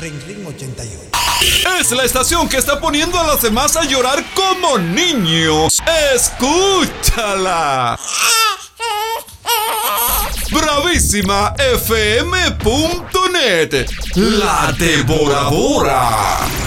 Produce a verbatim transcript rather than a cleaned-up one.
Ring Ring ochenta y ocho. Es la estación que está poniendo a los demás a llorar como niños. ¡Escúchala! Bravísima F M punto net, la devoradora.